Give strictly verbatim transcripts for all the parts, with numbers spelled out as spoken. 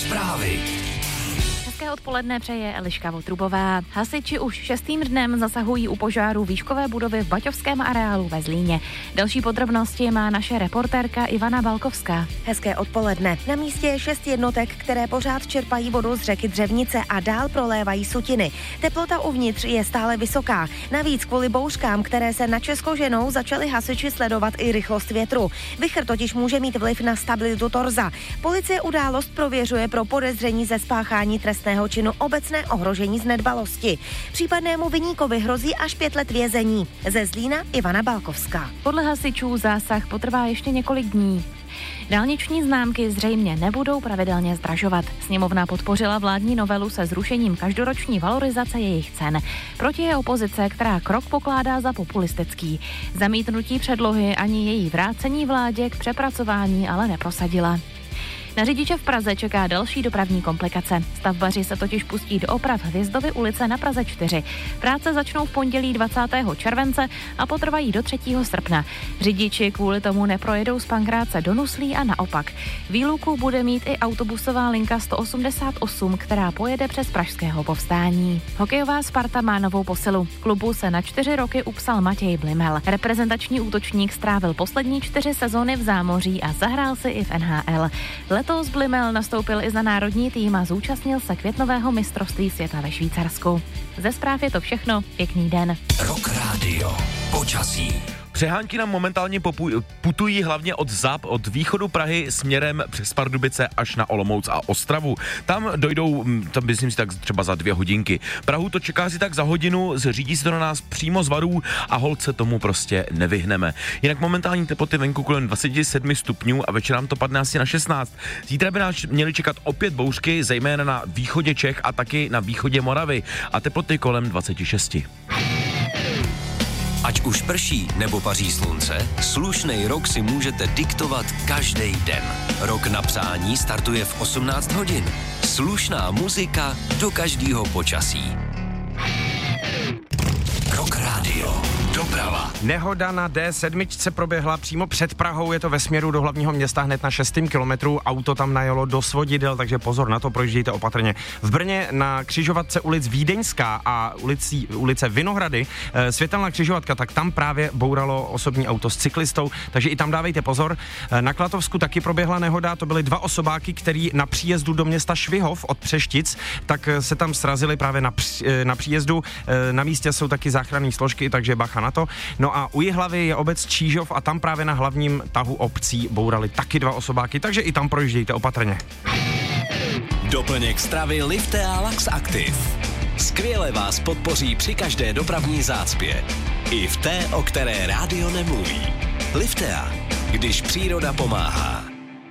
Zprávy. Hezké odpoledne přeje Eliška Votrubová. Hasiči už šestým dnem zasahují u požáru výškové budovy v Baťovském areálu ve Zlíně. Další podrobnosti má naše reportérka Ivana Balkovská. Hezké odpoledne. Na místě je šest jednotek, které pořád čerpají vodu z řeky Dřevnice a dál prolévají sutiny. Teplota uvnitř je stále vysoká. Navíc kvůli bouřkám, které se na Česko ženou, začali hasiči sledovat i rychlost větru. Vichr totiž může mít vliv na stabilitu torza. Policie událost prověřuje pro podezření ze spáchání trestného činu obecné ohrožení z nedbalosti. Případnému viníkovi hrozí až pět let vězení. Ze Zlína Ivana Balkovská. Podle hasičů zásah potrvá ještě několik dní. Dálniční známky zřejmě nebudou pravidelně zdražovat. Sněmovna podpořila vládní novelu se zrušením každoroční valorizace jejich cen. Proti je opozice, která krok pokládá za populistický. Zamítnutí předlohy ani její vrácení vládě k přepracování ale neprosadila. Na řidiče v Praze čeká další dopravní komplikace. Stavbaři se totiž pustí do oprav Hvězdovy ulice na Praze čtyři. Práce začnou v pondělí dvacátého července a potrvají do třetího srpna. Řidiči kvůli tomu neprojedou z Pankráce do Nuslí a naopak. Výluku bude mít i autobusová linka sto osmdesát osm, která pojede přes Pražského Povstání. Hokejová Sparta má novou posilu. Klubu se na čtyři roky upsal Matěj Blimel. Reprezentační útočník strávil poslední čtyři sezóny v zámoří a zahrál si i v N H L. Letos Blimel nastoupil i za národní tým a zúčastnil se květnového mistrovství světa ve Švýcarsku. Ze zpráv je to všechno, pěkný den. Rock Radio. Počasí. Přehánky nám momentálně popu- putují hlavně od záp, od východu Prahy směrem přes Pardubice až na Olomouc a Ostravu. Tam dojdou, tam myslím si tak třeba za dvě hodinky. Prahu to čeká si tak za hodinu, zřídí se to na nás přímo z varů a holt se tomu prostě nevyhneme. Jinak momentální teploty venku kolem dvacet sedm stupňů a večer nám to padne asi na šestnáct. Zítra by nás měly čekat opět bouřky, zejména na východě Čech a taky na východě Moravy a teploty kolem dvacet šest. Ať už prší nebo paří slunce, slušnej rok si můžete diktovat každý den. Rok na přání startuje v osmnáct hodin. Slušná muzika do každého počasí. Rock Radio. Doprava. Nehoda na D sedm proběhla přímo před Prahou, je to ve směru do hlavního města hned na šestém kilometru, auto tam najelo do svodidel, takže pozor na to, projíždějte opatrně. V Brně na křižovatce ulic Vídeňská a ulici, ulice Vinohrady, e, světelná křižovatka, tak tam právě bouralo osobní auto s cyklistou, takže i tam dávejte pozor. E, na Klatovsku taky proběhla nehoda, to byly dva osobáky, který na příjezdu do města Švihov od Přeštic, tak se tam srazili právě na, při, na příjezdu, e, na místě jsou taky záchranné složky, takže bacha na to. No a u Jihlavy je obec Čížov a tam právě na hlavním tahu obcí bourali taky dva osobáky, takže i tam projíždějte opatrně. Doplněk stravy Liftea Lax Active. Skvěle vás podpoří při každé dopravní zácpě. I v té, o které rádio nemluví. Liftea, když příroda pomáhá.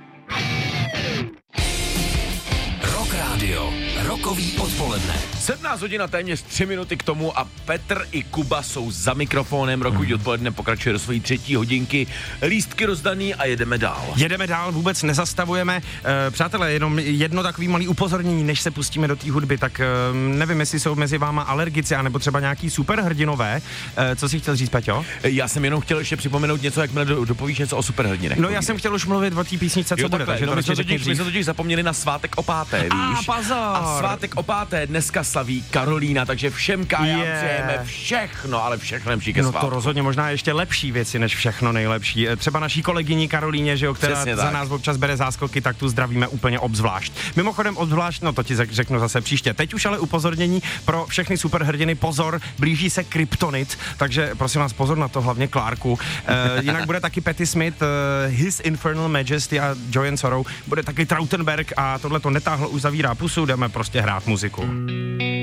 Rock Radio. Rokový odpoledne. sedmnáct hodin a téměř tři minuty k tomu a Petr i Kuba jsou za mikrofonem. Rokový odpoledne pokračuje do své třetí hodinky. Lístky rozdaný a jedeme dál. Jedeme dál, vůbec nezastavujeme. E, přátelé, jenom jedno takový malý upozornění, než se pustíme do té hudby, tak e, nevím, jestli jsou mezi váma alergici, anebo třeba nějaký superhrdinové. E, co jsi chtěl říct, Peťo? Já jsem jenom chtěl ještě připomenout něco, jak mi dopovíš něco o superhrdinech. No já jsem chtěl už mluvit o té písničce, co jo, bude, takže no, to my, jsme řekni totiž, my jsme totiž zapomněli na svátek o páté, víš? A, pozor. A svátek o páté dneska slaví Karolína, takže všem kájám Yeah. přejeme všechno, ale všechno nejlepší ke No svátku. to rozhodně možná ještě lepší věci než všechno nejlepší. Třeba naší kolegyni Karolíně, že jo, která Přesně za tak. nás občas bere záskoky, tak tu zdravíme úplně obzvlášť. Mimochodem obzvlášť, no to ti řeknu zase příště. Teď už ale upozornění pro všechny superhrdiny, pozor, blíží se kryptonit, takže prosím vás pozor na to, hlavně Clarku. E, jinak bude taky Patti Smith, uh, His Infernal Majesty a Joy and Sorrow, bude taky Trautenberg a tohle to netáhlo, už zavírá pusu, jdeme prostě hrát muziku.